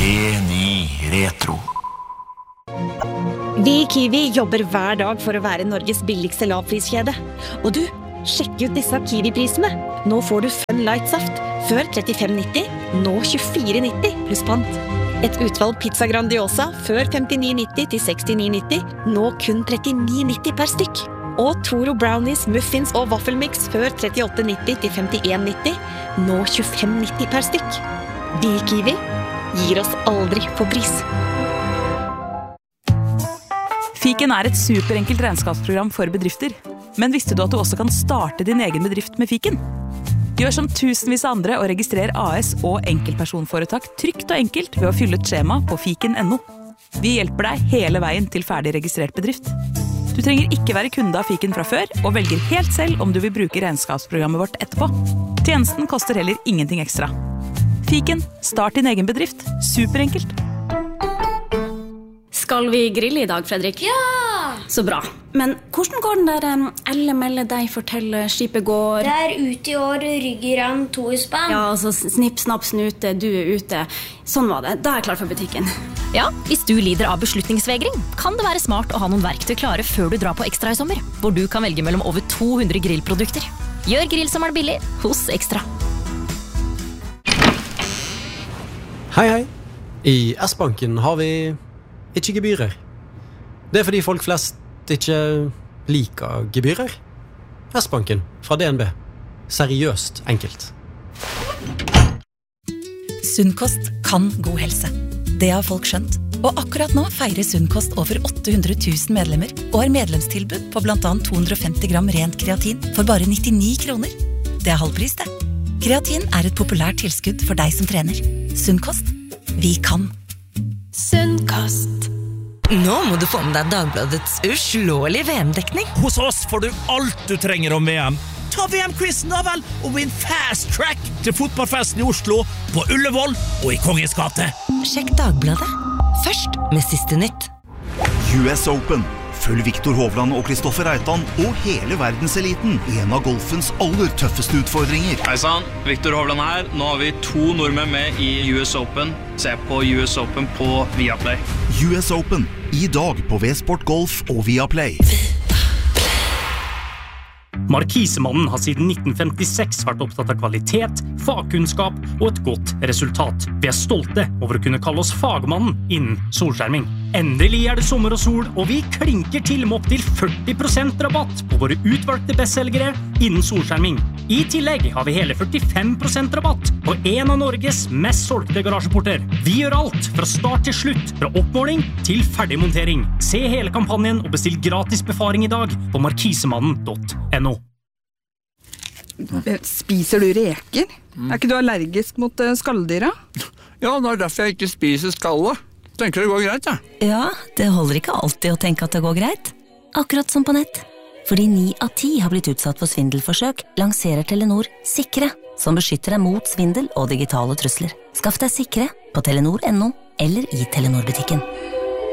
G9 Retro. Vi i Kiwi jobber hver dag for å være Norges billigste lavpriskjede. Og du, sjekk ut disse Kiwi-prisene. Nå får du Fun Light Saft før 35,90, nå 24,90 pluss pant. Et utvalg pizza Grandiosa før 59,90 til 69,90, nå kun 39,90 per stykk. Og Toro Brownies, Muffins og Waffelmix før 38,90 til 51,90, nå 25,90 per stykk. Vi i Kiwi gir oss aldri på pris. Fiken et superenkelt regnskapsprogram for bedrifter. Men visste du at du også kan starte din egen bedrift med Fiken? Gjør som tusenvis av andre og registrer AS og enkeltpersonforetak trygt og enkelt ved å fylle et skjema på fiken.no. Vi hjelper deg hele veien til ferdig registrert bedrift. Du trenger ikke være kunde av Fiken fra før, og velger helt selv om du vil bruke regnskapsprogrammet vårt etterpå. Tjenesten koster heller ingenting ekstra. Fiken, start din egen bedrift. Superenkelt. Skal vi grille i dag, Fredrik? Ja! Så bra. Men hvordan går den der Elle melde deg fortelle skipet går? Det ute i år, ryggerann, 2 i spann. Ja, altså snipp, snapp, snute, du ute. Sånn var det. Da jeg klar for butikken. Ja, hvis du lider av beslutningsvegring, kan det være smart å ha noen verktøy klare før du drar på Ekstra i sommer, hvor du kan velge mellom over 200 grillprodukter. Gjør grillsommeren billig hos Ekstra. Hei, hei. I S-banken har vi ikke gebyrer. Det fordi folk flest ikke liker gebyrer. S-banken fra DNB. Seriøst enkelt. Sunnkost kan god helse. Det har folk skjønt. Og akkurat nå feirer Sunnkost over 800 000 medlemmer og har medlemstilbud på blant annet 250 gram rent kreatin for bare 99 kroner. Det halvpris, det. Kreatin et populært tilskudd for deg som trener. Sunnkost. Vi kan. Sunnkost. Nå må du få med deg Dagbladets uslåelige VM-dekning. Hos oss får du alt du trenger om VM. Ta VM-quizen da vel, og vinn fast track til fotballfesten i Oslo, på Ullevål og i Kongens gate. Sjekk Dagbladet. Først med siste nytt. US Open. Følg Viktor Hovland og Kristoffer Reitan og hele verdenseliten i en av golfens aller tøffeste utfordringer. Hei sann, Viktor Hovland her. Nå har vi 2 nordmenn med i US Open. Se på US Open på Viaplay. US Open. I dag på V-Sport Golf og Viaplay. Markisemannen har siden 1956 vært opptatt av kvalitet, fagkunnskap og et godt resultat. Vi stolte over å kunne kalle oss fagmannen innen solskjerming. Endelig det sommer og sol, og vi klinker til med opp til 40% rabatt på våre utvalgte bestselgere innen solskjerming. I tillegg har vi hele 45% rabatt på en av Norges mest solgte garasjeporter. Vi gjør alt fra start til slutt, fra oppmåling til ferdigmontering. Se hele kampanjen og bestill gratis befaring i dag på markisemannen.no. Spiser du reker? Ikke du allergisk mot skalldyra? Ja, det derfor jeg ikke spiser skallet. Tenker det går greit, ja? Ja, det holder ikke alltid å tenke at det går greit. Akkurat som på nett. Fordi 9 av 10 har blitt utsatt for svindelforsøk, lanserer Telenor Sikre, som beskytter deg mot svindel og digitale trusler. Skaff deg Sikre på Telenor.no eller i Telenor-butikken.